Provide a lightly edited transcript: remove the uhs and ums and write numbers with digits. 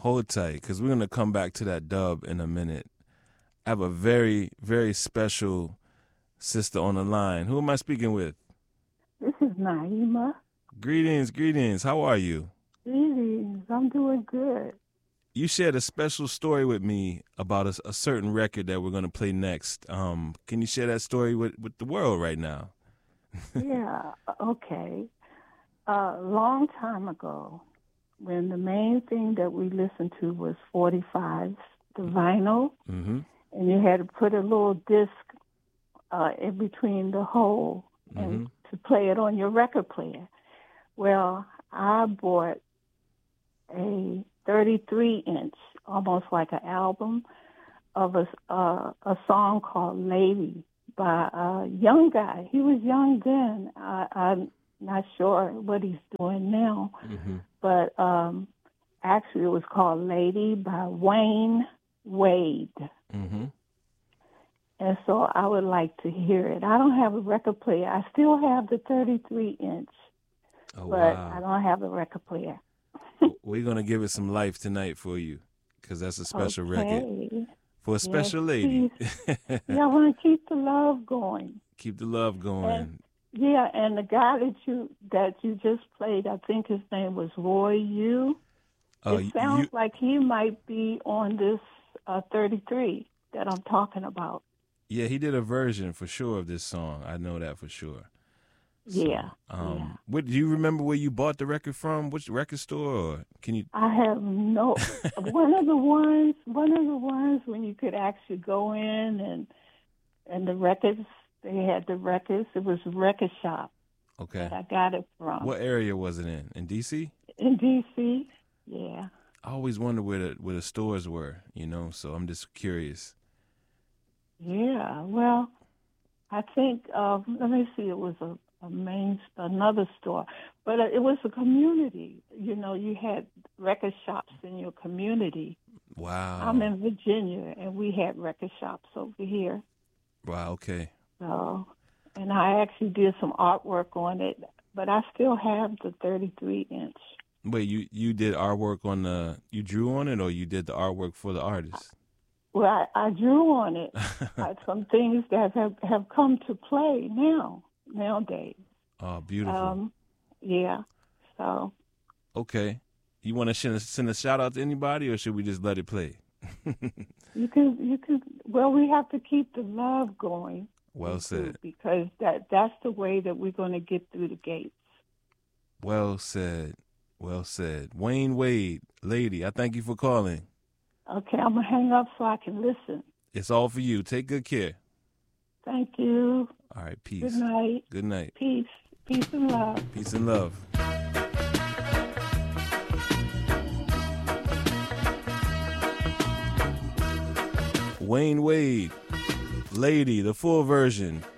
Hold tight, because we're going to come back to that dub in a minute. I have a very, very special sister on the line. Who am I speaking with? This is Naima. Greetings. How are you? Greetings. I'm doing good. You shared a special story with me about a certain record that we're going to play next. Can you share that story with the world right now? Yeah, okay. A long time ago, when the main thing that we listened to was 45s, the vinyl, and you had to put a little disc in between the hole and to play it on your record player. Well, I bought a 33-inch, almost like an album, of a song called Lady by a young guy. He was young then. I'm not sure what he's doing now. But actually it was called Lady by Wayne Wade. And so I would like to hear it. I don't have a record player. I still have the 33-inch, but I don't have a record player. We're going to give it some life tonight for you, because that's a special record for a special lady. Yeah, I want to keep the love going. Keep the love going. And the guy that you just played, I think his name was Roy Yu. It sounds like he might be on this 33 that I'm talking about. Yeah, he did a version for sure of this song. I know that for sure. So, What do you remember where you bought the record from? Which record store? Or can you? I have no. One of the ones when you could actually go in and the records. They had the records. It was a record shop. Okay. That I got it from. What area was it in D.C.? In D.C., yeah. I always wondered where the stores were, so I'm just curious. Yeah, well, I think, let me see, it was another store. But it was a community. You had record shops in your community. Wow. I'm in Virginia, and we had record shops over here. Wow, okay. So, and I actually did some artwork on it, but I still have the 33-inch. Wait, you did artwork you drew on it, or you did the artwork for the artist? Well, I drew on it. Some things that have come to play nowadays. Oh, beautiful. Yeah, so. Okay. You want to send a shout out to anybody, or should we just let it play? You can. Well, we have to keep the love going. Well said. Because that's the way that we're going to get through the gates. Well said. Wayne Wade, lady, I thank you for calling. Okay, I'm going to hang up so I can listen. It's all for you. Take good care. Thank you. All right, peace. Good night. Good night. Peace. Peace and love. Peace and love. Wayne Wade, Lady, the full version.